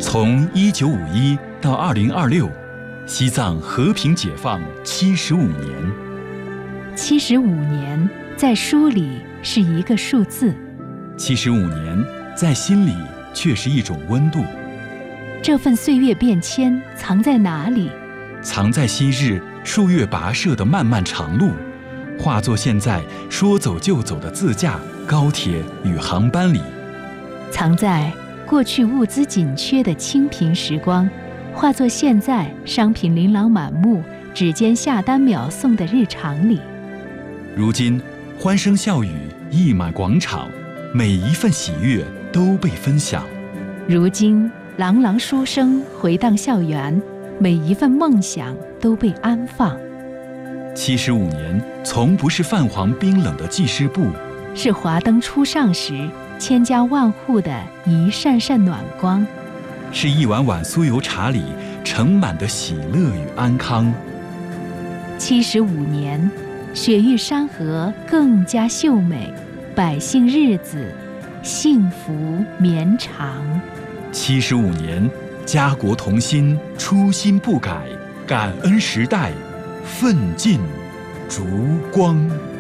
从1951到2026，西藏和平解放75年。 75年在书里是一个数字 ，75年在心里却是一种温度。 这份岁月变迁藏在哪里？ 藏在昔日数月跋涉的漫漫长路，化作现在说走就走的自驾、高铁与航班里； 藏在过去物资紧缺的清贫时光，化作现在商品琳琅满目、指尖下单秒送的日常里。 如今，欢声笑语溢满广场，每一份喜悦都被分享。 如今，朗朗书声回荡校园，每一份梦想都被安放。 75年从不是泛黄冰冷的记事簿， 是华灯初上时千家万户的一扇扇暖光， 是一碗碗酥油茶里盛满的喜乐与安康。 75年，雪域山河更加秀美，百姓日子幸福绵长。 75年，家国同心，初心不改，感恩时代，奋进烛光。